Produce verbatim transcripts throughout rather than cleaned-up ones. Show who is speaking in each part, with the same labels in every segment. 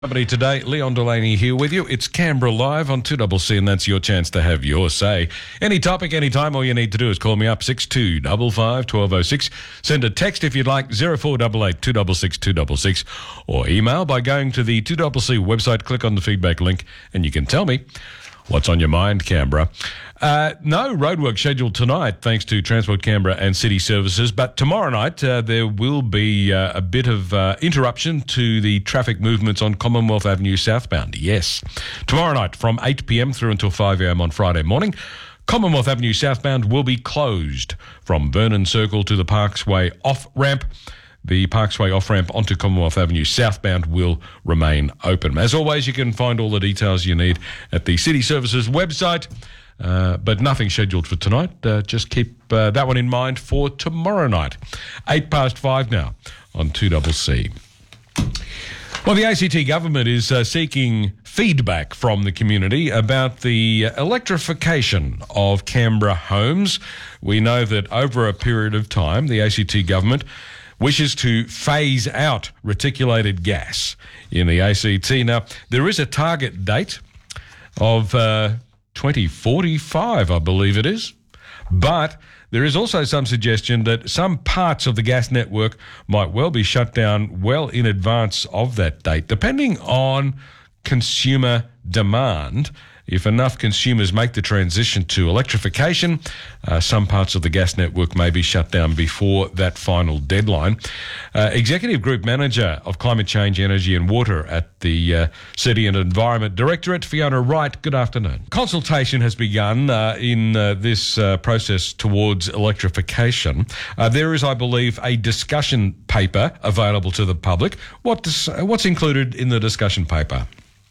Speaker 1: Company today, Leon Delaney here with you. It's Canberra Live on two C C, and that's your chance to have your say. Any topic, anytime, all you need to do is call me up, six two five five, one two zero six. Send a text if you'd like, zero four eight eight, two six six, two six six, or email by going to the two C C website, click on the feedback link, and you can tell me what's on your mind, Canberra. Uh, no roadwork scheduled tonight, thanks to Transport Canberra and City Services. But tomorrow night, uh, there will be uh, a bit of uh, interruption to the traffic movements on Commonwealth Avenue southbound. Yes. Tomorrow night from eight p m through until five a m on Friday morning, Commonwealth Avenue southbound will be closed from Vernon Circle to the Parksway off-ramp. The Parksway off-ramp onto Commonwealth Avenue southbound will remain open. As always, you can find all the details you need at the City Services website, uh, but nothing scheduled for tonight. Uh, just keep uh, that one in mind for tomorrow night. Eight past five now on two C C. Well, the A C T government is uh, seeking feedback from the community about the electrification of Canberra homes. We know that over a period of time, the A C T government wishes to phase out reticulated gas in the A C T. Now, there is a target date of uh, twenty forty-five, I believe it is, but there is also some suggestion that some parts of the gas network might well be shut down well in advance of that date, depending on consumer demand. If enough consumers make the transition to electrification, uh, some parts of the gas network may be shut down before that final deadline. Uh, Executive Group Manager of Climate Change, Energy and Water at the uh, City and Environment Directorate, Fiona Wright, good afternoon. Consultation has begun uh, in uh, this uh, process towards electrification. Uh, there is, I believe, a discussion paper available to the public. What does, what's included in the discussion paper?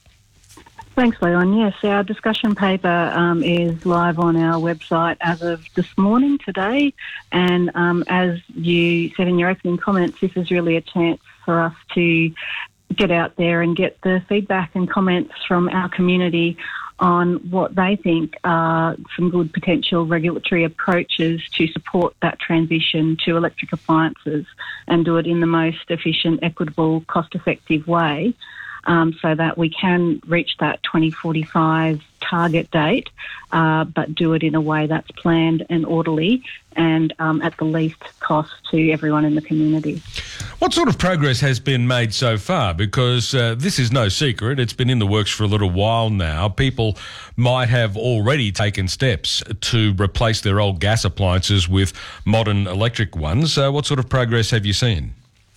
Speaker 2: Thanks, Leon. Yes, our discussion paper um, is live on our website as of this morning, today. And um, as you said in your opening comments, this is really a chance for us to get out there and get the feedback and comments from our community on what they think are some good potential regulatory approaches to support that transition to electric appliances and do it in the most efficient, equitable, cost-effective way. Um, so that we can reach that twenty forty-five target date, uh, but do it in a way that's planned and orderly and um, at the least cost to everyone in the community.
Speaker 1: What sort of progress has been made so far? Because uh, this is no secret. It's been in the works for a little while now. People might have already taken steps to replace their old gas appliances with modern electric ones. Uh, what sort of progress have you seen?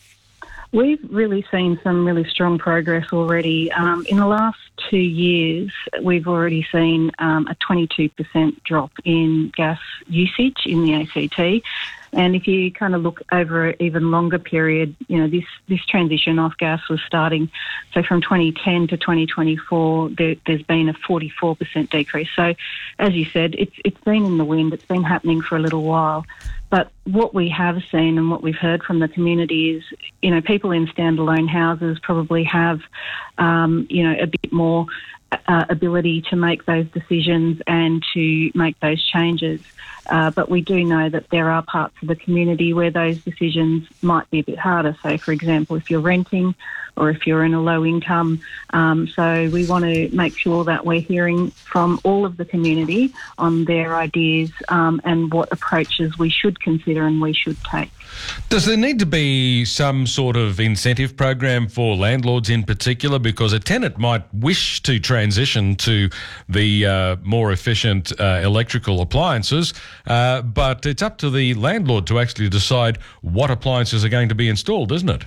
Speaker 2: We've really seen some really strong progress already. Um, in the last two years, we've already seen um, a twenty-two percent drop in gas usage in the A C T. And if you kind of look over an even longer period, you know, this, this transition off gas was starting, so from twenty ten to twenty twenty-four, there, there's been a forty-four percent decrease. So, as you said, it's it's been in the wind, it's been happening for a little while. But what we have seen and what we've heard from the community is, you know, people in standalone houses probably have, um, you know, a bit more uh, ability to make those decisions and to make those changes. Uh, but we do know that there are parts of the community where those decisions might be a bit harder. So, for example, if you're renting or if you're in a low income. Um, so we want to make sure that we're hearing from all of the community on their ideas um, and what approaches we should consider and we should take.
Speaker 1: Does there need to be some sort of incentive program for landlords in particular? Because a tenant might wish to transition to the uh, more efficient uh, electrical appliances, uh, but it's up to the landlord to actually decide what appliances are going to be installed, isn't it?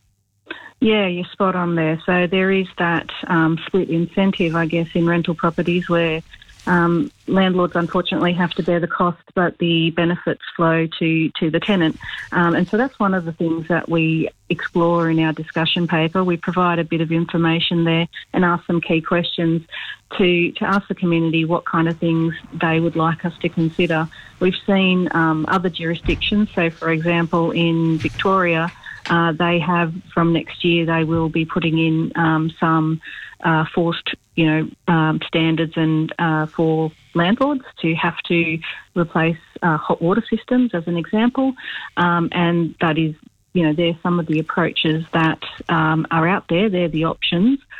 Speaker 2: Yeah, you're spot on there. So there is that um, split incentive, I guess, in rental properties where um, landlords unfortunately have to bear the cost, but the benefits flow to, to the tenant. Um, and so that's one of the things that we explore in our discussion paper. We provide a bit of information there and ask some key questions to, to ask the community what kind of things they would like us to consider. We've seen um, other jurisdictions, so for example in Victoria, Uh, they have, from next year, they will be putting in um, some uh, forced, you know, um, standards and uh, for landlords to have to replace uh, hot water systems, as an example, um, and that is you know, they're some of the approaches that um, are out there. They're the options.